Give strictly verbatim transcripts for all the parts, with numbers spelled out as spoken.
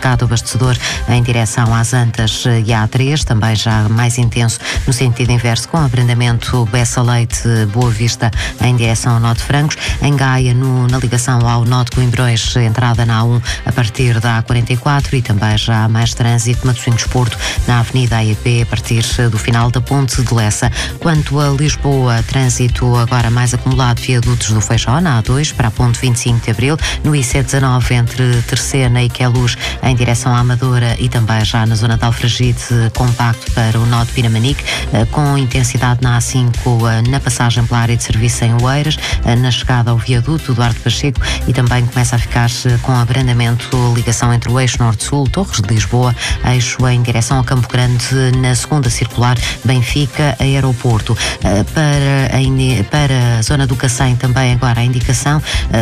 mercado abastecedor em direção às Antas e à A três, também já mais intenso no sentido inverso, com abrandamento Bessa Leite, Boa Vista em direção ao Nó de Francos. Em Gaia, no, na ligação ao Nó de Coimbrões, entrada na A um a partir da A quarenta e quatro, e também já há mais trânsito Matosinhos Porto na Avenida A E P a partir do final da Ponte de Lessa. Quanto a Lisboa, trânsito agora mais acumulado, viadutos do Feijó na A dois para a Ponte vinte e cinco de Abril, no I C dezanove entre Terceira e Queluz em direção à Amadora, e também já na zona de Alfragide, compacto para o Nó de Pinamanique, com intensidade na A cinco na passagem pela área de serviço em Oeiras, na chegada ao viaduto Duarte Pacheco, e também começa a ficar com abrandamento ligação entre o eixo Norte-Sul, Torres de Lisboa, eixo em direção a Campo Grande, na segunda circular Benfica Aeroporto. Para a, para a zona do Cacém, também agora a indicação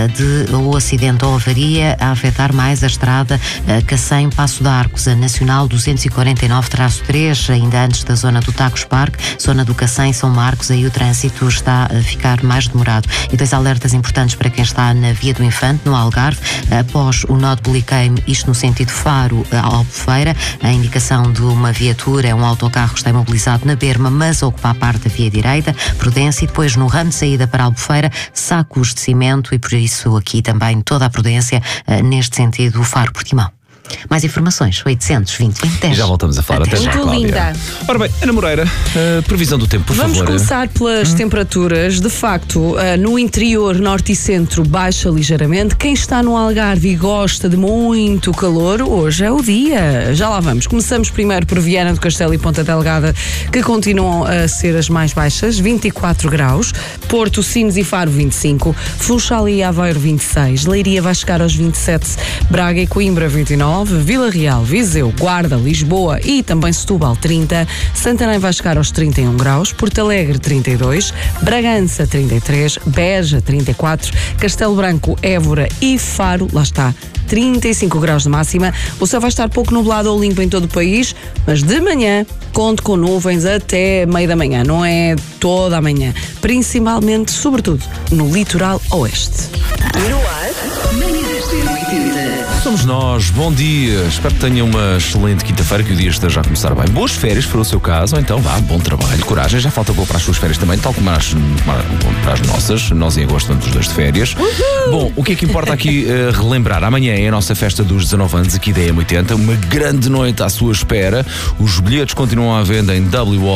de o acidente ou avaria a afetar mais a estrada Cacém-Passo de Arcos, a Nacional duzentos e quarenta e nove traço três, ainda antes da zona do Tacos Parque, zona do Cacém-São Marcos, aí o trânsito está a ficar mais demorado. E dois alertas importantes para quem está na Via do Infante, no Algarve, após o nó de Boliqueime, isto no sentido Faro a Albufeira, a indicação de uma viatura, é um autocarro que está imobilizado na berma, mas ocupa a parte da via direita, prudência, e depois no ramo de saída para Albufeira, sacos de cimento, e por isso aqui também toda a prudência neste sentido, o Faro Portimão. Mais informações, oitocentos e vinte, vinte e dez. E já voltamos a falar. Até, até já, Cláudia. Linda. Ora bem, Ana Moreira, uh, previsão do tempo, por Vamos favor. Vamos começar pelas hum? temperaturas. De facto, uh, no interior, norte e centro, baixa ligeiramente. Quem está no Algarve e gosta de muito calor, hoje é o dia. Já lá vamos. Começamos primeiro por Viana do Castelo e Ponta Delgada, que continuam a ser as mais baixas, vinte e quatro graus. Porto, Sines e Faro, vinte e cinco. Funchal e Aveiro, vinte e seis. Leiria vai chegar aos vinte e sete. Braga e Coimbra, vinte e nove. Vila Real, Viseu, Guarda, Lisboa e também Setúbal, trinta. Santarém vai chegar aos trinta e um graus. Porto Alegre, trinta e dois. Bragança, trinta e três. Beja, trinta e quatro. Castelo Branco, Évora e Faro, lá está, trinta e cinco graus de máxima. O céu vai estar pouco nublado ou limpo em todo o país, mas de manhã conte com nuvens até meio da manhã, não é toda a manhã, principalmente, sobretudo, no litoral oeste. No ar, Manhãs da oitenta. Somos nós, bom dia, espero que tenha uma excelente quinta-feira, que o dia esteja a começar bem. Boas férias, se for o seu caso, ou então vá, bom trabalho, coragem, já falta pouco para as suas férias também, tal como as, para as nossas, nós em agosto vamos os dois de férias. Uhul. Bom, o que é que importa aqui uh, relembrar? Amanhã é a nossa festa dos dezanove anos aqui da E M oitenta, uma grande noite à sua espera, os bilhetes continuam à venda em w w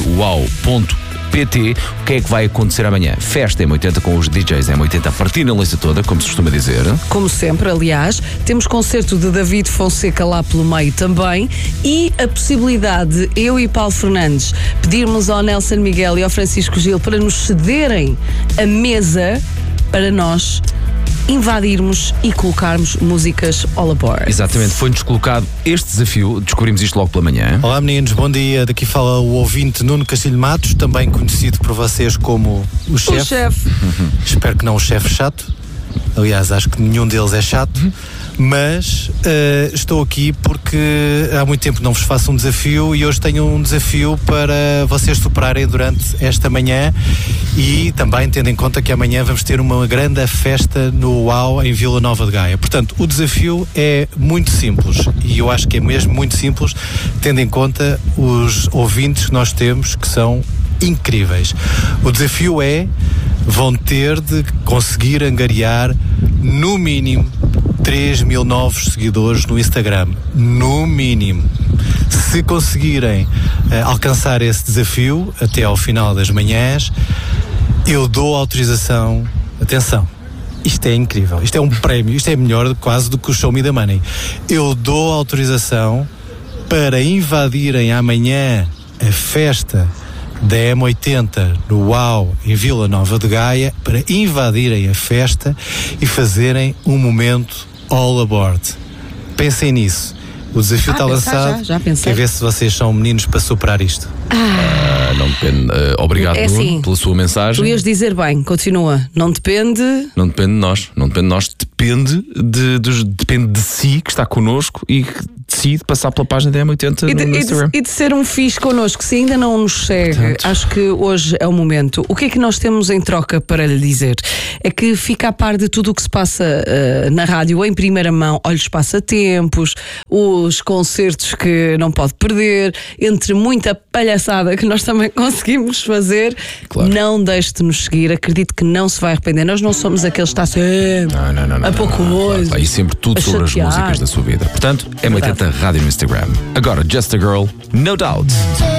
w ponto p t. O que é que vai acontecer amanhã? Festa E M oitenta com os D Js E M oitenta a partir na lista toda, como se costuma dizer. Como sempre, aliás, temos concerto de David Fonseca lá pelo meio também, e a possibilidade de eu e Paulo Fernandes pedirmos ao Nelson Miguel e ao Francisco Gil para nos cederem a mesa para nós invadirmos e colocarmos músicas all aboard. Exatamente, foi-nos colocado este desafio, descobrimos isto logo pela manhã. Olá meninos, bom dia, daqui fala o ouvinte Nuno Castilho Matos, também conhecido por vocês como o chefe. O chefe. Espero que não o chefe chato, aliás acho que nenhum deles é chato. Mas uh, estou aqui porque há muito tempo não vos faço um desafio, e hoje tenho um desafio para vocês superarem durante esta manhã, e também tendo em conta que amanhã vamos ter uma grande festa no UAU em Vila Nova de Gaia. Portanto, o desafio é muito simples, e eu acho que é mesmo muito simples, tendo em conta os ouvintes que nós temos, que são incríveis. O desafio é, vão ter de conseguir angariar no mínimo três mil novos seguidores no Instagram, no mínimo. Se conseguirem uh, alcançar esse desafio até ao final das manhãs, eu dou autorização, atenção, isto é incrível, isto é um prémio, isto é melhor quase do que o Show Me the Money. Eu dou autorização para invadirem amanhã a festa da E M oitenta no UAU em Vila Nova de Gaia, para invadirem a festa e fazerem um momento all aboard. Pensem nisso. O desafio ah, está lançado. Já, já pensei. Quer ver se vocês são meninos para superar isto. Ah, ah, não depende. Uh, obrigado, é Nuno, assim, pela sua mensagem. Tu ias dizer bem, continua. Não depende. Não depende de nós. Não depende de nós. Depende de, de, depende de si, que está connosco, e de si decide passar pela página da M oitenta E de, no, no e, Instagram. de, e de ser um fixe connosco, se ainda não nos segue, Portanto. acho que hoje é o momento. O que é que nós temos em troca para lhe dizer? É que fica a par de tudo o que se passa uh, na rádio em primeira mão. Olha os passatempos, os concertos que não pode perder, entre muita palhaçada que nós também conseguimos fazer. Claro. Não deixe de nos seguir, acredito que não se vai arrepender. Nós não somos aqueles que está sempre Não, não, não, não, a pouco não, não, hoje. claro, e sempre tudo a sobre as chatear. músicas da sua vida. Portanto, M oitenta Verdade. Rádio no Instagram. Agora, Just a Girl, No Doubt.